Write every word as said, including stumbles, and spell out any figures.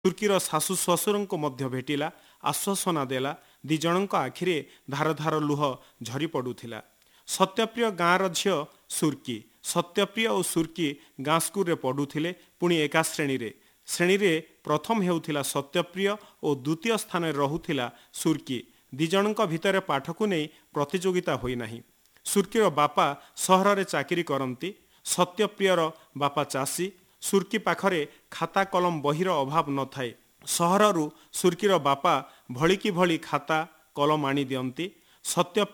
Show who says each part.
Speaker 1: ସୁର୍କିର ଶାଶୁ ଶ୍ୱଶୁରଙ୍କୁ ମଧ୍ୟ ଭେଟିଲା, ଆଶ୍ୱାସନା ଦେଲା। ଦି ଜଣଙ୍କ ଆଖିରେ ଧାର ଧାର ଲୁହ ଝରି ପଡ଼ୁଥିଲା। ସତ୍ୟପ୍ରିୟ ଗାଁର ଝିଅ ସୁର୍କି। ସତ୍ୟପ୍ରିୟ ଓ ସୁର୍କି ଗାଁ ସ୍କୁଲରେ ପଢ଼ୁଥିଲେ, ପୁଣି ଏକା ଶ୍ରେଣୀରେ। ଶ୍ରେଣୀରେ ପ୍ରଥମ ହେଉଥିଲା ସତ୍ୟପ୍ରିୟ ଓ ଦ୍ୱିତୀୟ ସ୍ଥାନରେ ରହୁଥିଲା ସୁର୍କି। ଦି ଜଣଙ୍କ ଭିତରେ ପାଠକୁ ନେଇ ପ୍ରତିଯୋଗିତା ହୋଇନାହିଁ। ସୁର୍କିର ବାପା ସହରରେ ଚାକିରି କରନ୍ତି। ସତ୍ୟପ୍ରିୟର ବାପା ଚାଷୀ। ସୁର୍କି ପାଖରେ ଖାତା କଲମ ବହିର ଅଭାବ ନଥାଏ। ସହରରୁ ସୁର୍କିର ବାପା ଭଳିକି ଭଳି ଖାତା କଲମ ଆଣି ଦିଅନ୍ତି। ସତ୍ୟ